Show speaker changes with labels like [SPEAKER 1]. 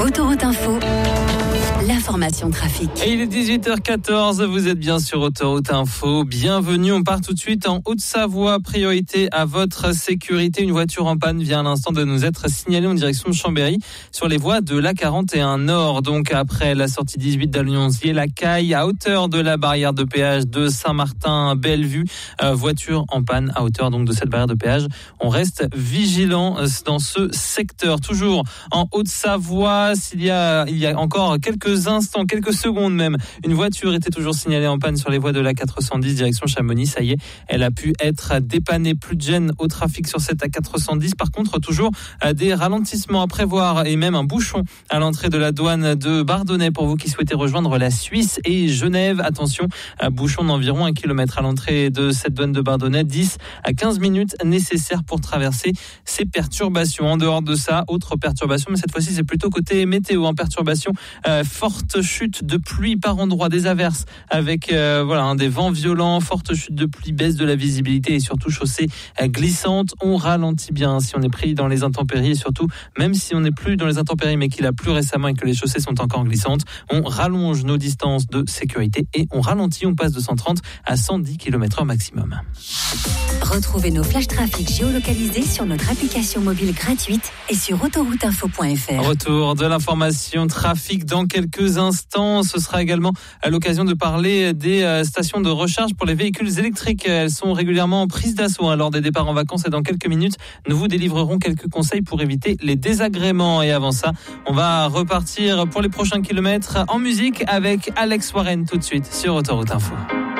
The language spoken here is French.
[SPEAKER 1] Autoroute Info, l'information trafic.
[SPEAKER 2] Et il est 18h14, vous êtes bien sur Autoroute Info. Bienvenue, on part tout de suite en Haute-Savoie. Priorité à votre sécurité. Une voiture en panne vient à l'instant de nous être signalée en direction de Chambéry sur les voies de l'A41 Nord. Donc après la sortie 18 d'Allianzier, la Caille à hauteur de la barrière de péage de Saint-Martin-Bellevue. Voiture en panne à hauteur donc de cette barrière de péage. On reste vigilant dans ce secteur. Toujours en Haute-Savoie, il y a encore quelques instants, quelques secondes même, une voiture était toujours signalée en panne sur les voies de l'A410 direction Chamonix. Ça y est, elle a pu être dépannée. Plus de gêne au trafic sur cette A410. Par contre, toujours des ralentissements à prévoir et même un bouchon à l'entrée de la douane de Bardonnay pour vous qui souhaitez rejoindre la Suisse et Genève. Attention, bouchon d'environ 1 km à l'entrée de cette douane de Bardonnay. 10 à 15 minutes nécessaires pour traverser ces perturbations. En dehors de ça, autre perturbation, mais cette fois-ci c'est plutôt côté météo, en perturbation. Forte chute de pluie par endroits, des averses avec des vents violents, forte chute de pluie, baisse de la visibilité et surtout chaussée glissante. On ralentit bien si on est pris dans les intempéries et surtout, même si on n'est plus dans les intempéries mais qu'il a plu récemment et que les chaussées sont encore glissantes, on rallonge nos distances de sécurité et on ralentit, on passe de 130 à 110 km/h maximum.
[SPEAKER 1] Retrouvez nos flashs trafic géolocalisés sur notre application mobile gratuite et sur autorouteinfo.fr.
[SPEAKER 2] Retour de l'information trafic dans quelques instants. Ce sera également à l'occasion de parler des stations de recharge pour les véhicules électriques. Elles sont régulièrement en prise d'assaut lors des départs en vacances et dans quelques minutes, nous vous délivrerons quelques conseils pour éviter les désagréments. Et avant ça, on va repartir pour les prochains kilomètres en musique avec Alex Warren tout de suite sur Autoroute Info.